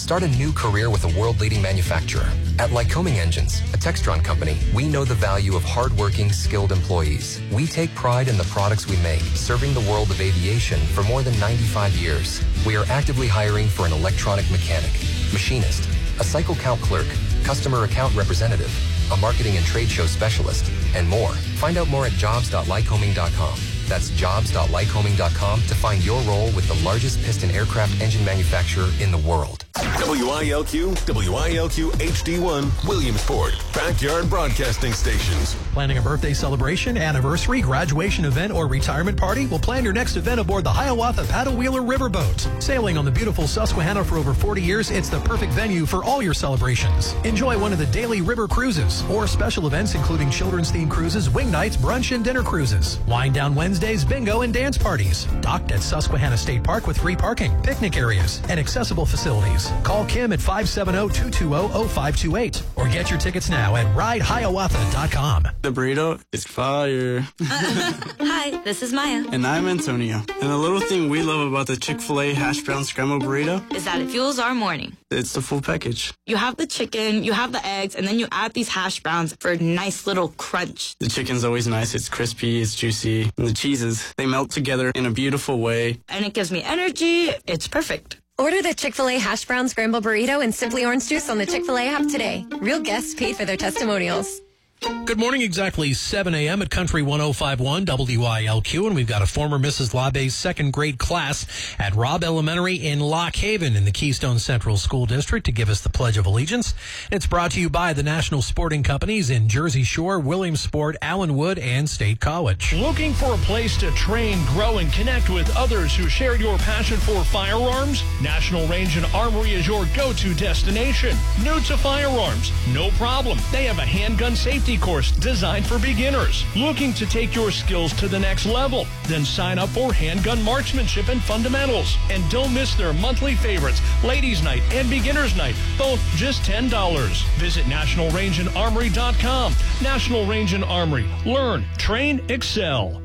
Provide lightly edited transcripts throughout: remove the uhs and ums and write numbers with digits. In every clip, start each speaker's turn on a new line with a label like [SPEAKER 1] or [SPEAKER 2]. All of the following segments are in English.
[SPEAKER 1] Start a new career with a world-leading manufacturer. At Lycoming Engines, a Textron company, we know the value of hardworking, skilled employees. We take pride in the products we make, serving the world of aviation for more than 95 years. We are actively hiring for an electronic mechanic, machinist, a cycle count clerk, customer account representative, a marketing and trade show specialist, and more. Find out more at jobs.lycoming.com. That's jobs.lycoming.com to find your role with the largest piston aircraft engine manufacturer in the world.
[SPEAKER 2] WILQ, WILQ HD1, Williamsport, Backyard Broadcasting Stations.
[SPEAKER 3] Planning a birthday celebration, anniversary, graduation event, or retirement party? Well, plan your next event aboard the Hiawatha Paddle Wheeler Riverboat. Sailing on the beautiful Susquehanna for over 40 years, it's the perfect venue for all your celebrations. Enjoy one of the daily river cruises or special events including children's themed cruises, wing nights, brunch, and dinner cruises. Wind down Wednesdays, bingo, and dance parties. Docked at Susquehanna State Park with free parking, picnic areas, and accessible facilities. Call Kim at 570-220-0528 or get your tickets now at ridehiawatha.com.
[SPEAKER 4] The burrito is fire.
[SPEAKER 5] Hi, this is Maya.
[SPEAKER 4] And I'm Antonio. And the little thing we love about the Chick-fil-A hash brown scrambled burrito
[SPEAKER 5] is that it fuels our morning.
[SPEAKER 4] It's the full package.
[SPEAKER 5] You have the chicken, you have the eggs, and then you add these hash browns for a nice little crunch.
[SPEAKER 4] The chicken's always nice. It's crispy, it's juicy. And the cheeses, they melt together in a beautiful way.
[SPEAKER 5] And it gives me energy. It's perfect.
[SPEAKER 6] Order the Chick-fil-A hash brown scramble burrito and Simply Orange Juice on the Chick-fil-A app today. Real guests paid for their testimonials.
[SPEAKER 3] Good morning, exactly 7 a.m. at Country 105.1 WILQ, and we've got a former Mrs. LaBe's second grade class at Robb Elementary in Lock Haven in the Keystone Central School District to give us the Pledge of Allegiance. It's brought to you by the National Sporting Companies in Jersey Shore, Williamsport, Allenwood, and State College.
[SPEAKER 7] Looking for a place to train, grow, and connect with others who share your passion for firearms? National Range and Armory is your go-to destination. New to firearms? No problem. They have a handgun safety course designed for beginners. Looking to take your skills to the next level? Then sign up for handgun marksmanship and fundamentals. And don't miss their monthly favorites, Ladies Night and Beginners Night, both just $10. Visit nationalrangeandarmory.com. National Range and Armory. Learn, train, excel.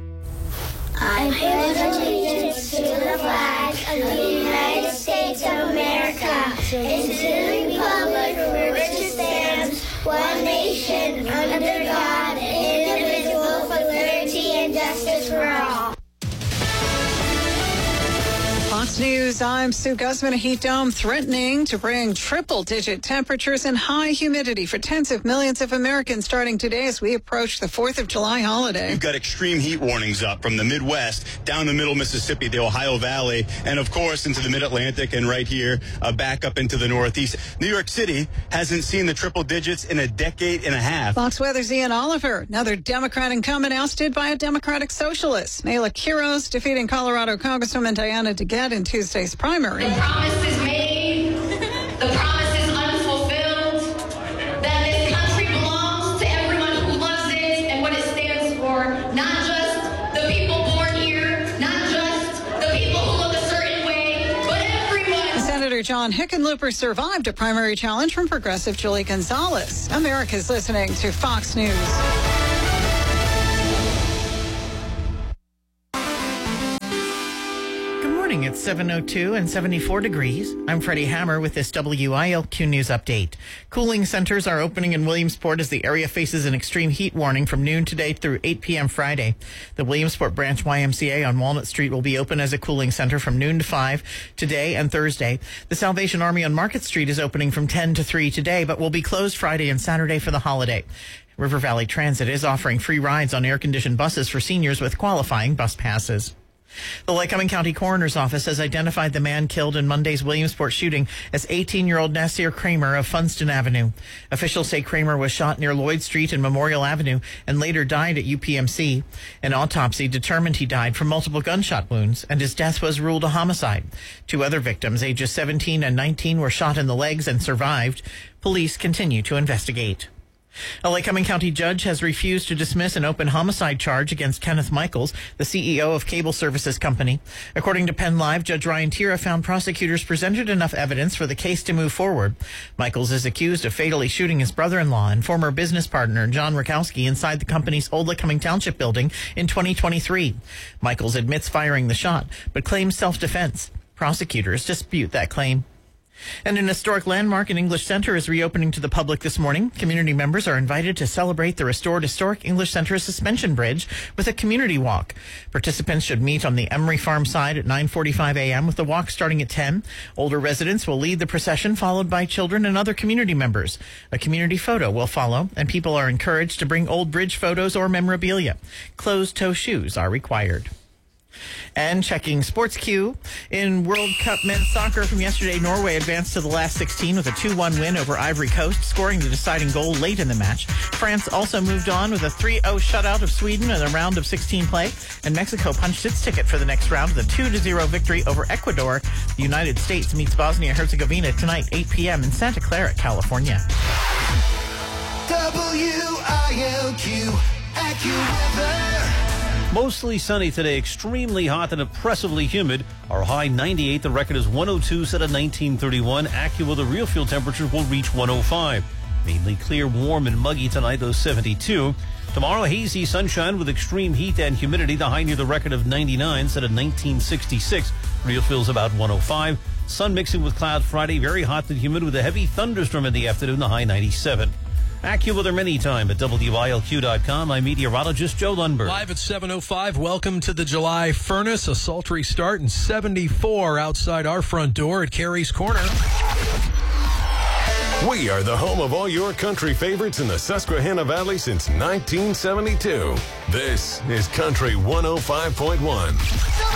[SPEAKER 8] I pledge allegiance to the flag of the United States of America and to the republic for which it stands, one nation, under God, indivisible, with liberty and justice for all.
[SPEAKER 9] Fox News, I'm Sue Guzman. A heat dome threatening to bring triple-digit temperatures and high humidity for tens of millions of Americans starting today as we approach the 4th of July holiday.
[SPEAKER 10] We've got extreme heat warnings up from the Midwest down the middle Mississippi, the Ohio Valley, and of course into the Mid-Atlantic and right here back up into the Northeast. New York City hasn't seen the triple digits in a decade and a half.
[SPEAKER 9] Fox Weather's Ian Oliver, another Democrat incumbent ousted by a Democratic socialist. Nayla Quiros defeating Colorado Congresswoman Diana DeGette in Tuesday's primary.
[SPEAKER 11] The promise is made, the promise is unfulfilled, that this country belongs to everyone who loves it and what it stands for, not just the people born here, not just the people who look a certain way, but everyone.
[SPEAKER 9] Senator John Hickenlooper survived a primary challenge from progressive Julie Gonzalez. America's listening to Fox News.
[SPEAKER 12] It's 7:02 and 74 degrees. I'm Freddie Hammer with this WILQ News update. Cooling centers are opening in Williamsport as the area faces an extreme heat warning from noon today through 8 p.m. Friday. The Williamsport Branch YMCA on Walnut Street will be open as a cooling center from noon to 5 today and Thursday. The Salvation Army on Market Street is opening from 10 to 3 today, but will be closed Friday and Saturday for the holiday. River Valley Transit is offering free rides on air-conditioned buses for seniors with qualifying bus passes. The Lycoming County Coroner's Office has identified the man killed in Monday's Williamsport shooting as 18-year-old Nasir Kramer of Funston Avenue. Officials say Kramer was shot near Lloyd Street and Memorial Avenue and later died at UPMC. An autopsy determined he died from multiple gunshot wounds, and his death was ruled a homicide. Two other victims, ages 17 and 19, were shot in the legs and survived. Police continue to investigate. A Lycoming County judge has refused to dismiss an open homicide charge against Kenneth Michaels, the CEO of Cable Services Company. According to Penn Live, Judge Ryan Tira found prosecutors presented enough evidence for the case to move forward. Michaels is accused of fatally shooting his brother-in-law and former business partner, John Rakowski, inside the company's old Lycoming Township building in 2023. Michaels admits firing the shot, but claims self-defense. Prosecutors dispute that claim. And an historic landmark in English Center is reopening to the public this morning. Community members are invited to celebrate the restored historic English Center suspension bridge with a community walk. Participants should meet on the Emery Farm side at 9:45 a.m. with the walk starting at 10. Older residents will lead the procession, followed by children and other community members. A community photo will follow, and people are encouraged to bring old bridge photos or memorabilia. Closed-toe shoes are required. And checking Sports Q. In World Cup men's soccer from yesterday, Norway advanced to the last 16 with a 2-1 win over Ivory Coast, scoring the deciding goal late in the match. France also moved on with a 3-0 shutout of Sweden in a round of 16 play. And Mexico punched its ticket for the next round with a 2-0 victory over Ecuador. The United States meets Bosnia-Herzegovina tonight, 8 p.m. in Santa Clara, California.
[SPEAKER 13] WILQ AccuWeather.
[SPEAKER 14] Mostly sunny today, extremely hot and oppressively humid. Our high 98, the record is 102 set at 1931. AccuWeather real field temperatures will reach 105. Mainly clear, warm, and muggy tonight, those 72. Tomorrow, hazy sunshine with extreme heat and humidity. The high near the record of 99 set at 1966. Real field's about 105. Sun mixing with cloud Friday, very hot and humid with a heavy thunderstorm in the afternoon, the high 97. AccuWeather anytime at WILQ.com. I'm meteorologist Joe Lundberg.
[SPEAKER 3] Live at 7:05. Welcome to the July Furnace. A sultry start and 74 outside our front door at Carey's Corner.
[SPEAKER 2] We are the home of all your country favorites in the Susquehanna Valley since 1972. This is Country 105.1.